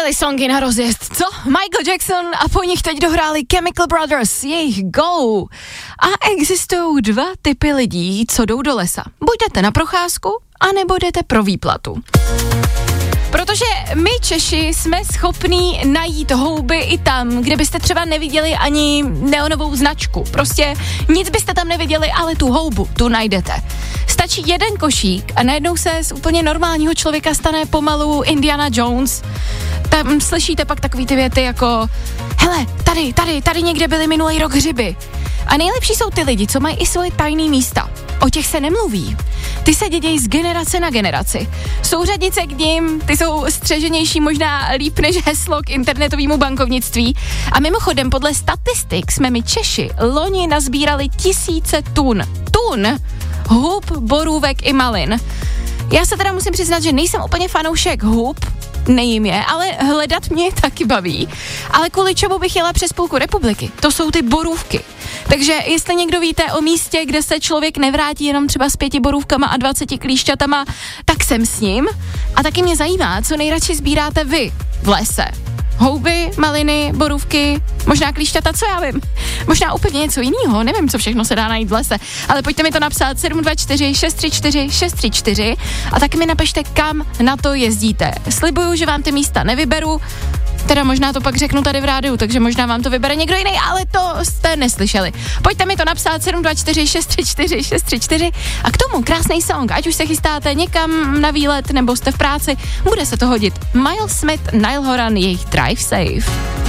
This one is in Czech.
chtěli songy na rozjezd, co? Michael Jackson a po nich teď dohráli Chemical Brothers, jejich Go. A existují dva typy lidí, co jdou do lesa. Buď jdete na procházku, anebo jdete pro výplatu. Protože my Češi jsme schopní najít houby i tam, kde byste třeba neviděli ani neonovou značku. Prostě nic byste tam neviděli, ale tu houbu, tu najdete. Stačí jeden košík a najednou se z úplně normálního člověka stane pomalu Indiana Jones. Tam slyšíte pak takový ty věty jako hele, tady někde byly minulý rok hřiby. A nejlepší jsou ty lidi, co mají i svoje tajný místa. O těch se nemluví. Ty se dědějí z generace na generaci. Souřadnice k nim, ty jsou střeženější možná líp než heslo k internetovému bankovnictví. A mimochodem, podle statistik jsme my Češi loni nazbírali 1000 tun hub, borůvek i malin. Já se teda musím přiznat, že nejsem úplně fanoušek hub, nejím je, ale hledat mě taky baví. Ale kvůli čemu bych jela přes půlku republiky? To jsou ty borůvky. Takže jestli někdo víte o místě, kde se člověk nevrátí jenom třeba s 5 borůvkama a 20 klíšťatama, tak jsem s ním. A taky mě zajímá, co nejradši sbíráte vy v lese. Houby, maliny, borůvky, možná klíšťata, co já vím. Možná úplně něco jiného, nevím, co všechno se dá najít v lese. Ale pojďte mi to napsat 724 634 634 a taky mi napište, kam na to jezdíte. Slibuju, že vám ty místa nevyberu, teda možná to pak řeknu tady v rádiu, takže možná vám to vybere někdo jiný, ale to jste neslyšeli. Pojďte mi to napsat 724 634 634 a k tomu krásný song, ať už se chystáte někam na výlet nebo jste v práci, bude se to hodit. Miles Smith, Niall Horan, jejich Drive Safe.